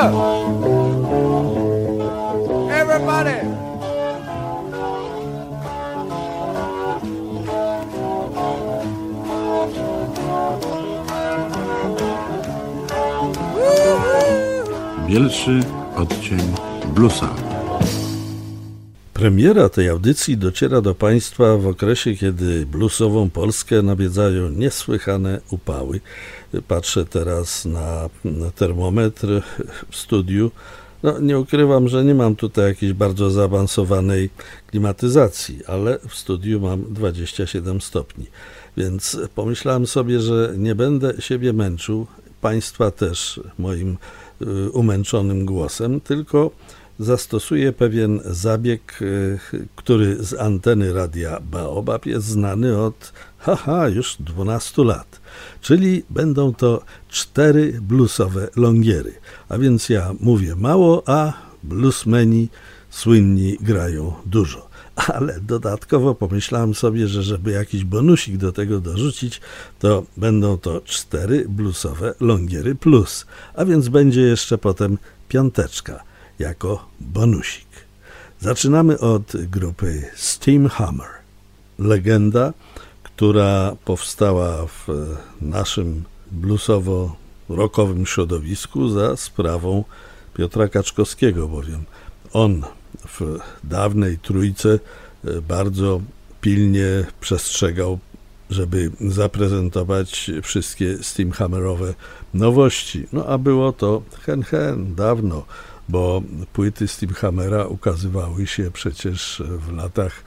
up! Everybody! Bielszy odcień bluesa. Premiera tej audycji dociera do Państwa w okresie, kiedy bluesową Polskę nawiedzają niesłychane upały. Patrzę teraz na termometr w studiu. Nie ukrywam, że nie mam tutaj jakiejś bardzo zaawansowanej klimatyzacji, ale w studiu mam 27 stopni. Więc pomyślałem sobie, że nie będę siebie męczył, Państwa też moim umęczonym głosem, tylko zastosuję pewien zabieg, który z anteny radia Baobab jest znany od już 12 lat. Czyli będą to 4 bluesowe longiery. A więc ja mówię mało, a bluesmeni słynni grają dużo. Ale dodatkowo pomyślałem sobie, że żeby jakiś bonusik do tego dorzucić, to będą to 4 bluesowe longiery plus. A więc będzie jeszcze potem 5 jako bonusik. Zaczynamy od grupy Steamhammer. Legenda, która powstała w naszym bluesowo-rockowym środowisku za sprawą Piotra Kaczkowskiego, bowiem on w dawnej trójce bardzo pilnie przestrzegał, żeby zaprezentować wszystkie Steamhammerowe nowości. A było to dawno, bo płyty Steamhammera ukazywały się przecież w latach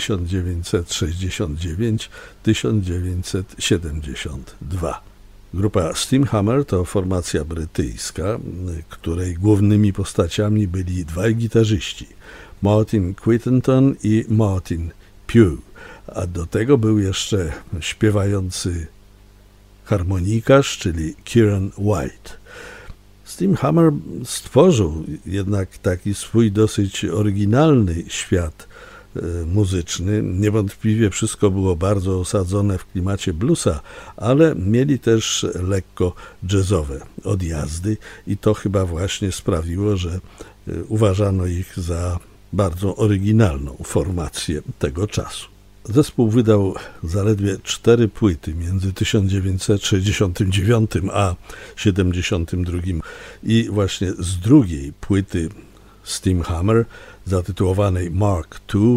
1969-1972. Grupa Steamhammer to formacja brytyjska, której głównymi postaciami byli 2 gitarzyści, Martin Quittenton i Martin Pugh, a do tego był jeszcze śpiewający harmonikarz, czyli Kieran White. Steamhammer stworzył jednak taki swój dosyć oryginalny świat muzyczny. Niewątpliwie wszystko było bardzo osadzone w klimacie bluesa, ale mieli też lekko jazzowe odjazdy i to chyba właśnie sprawiło, że uważano ich za bardzo oryginalną formację tego czasu. Zespół wydał zaledwie 4 płyty między 1969 a 1972 i właśnie z drugiej płyty Steamhammer, zatytułowanej Mark II,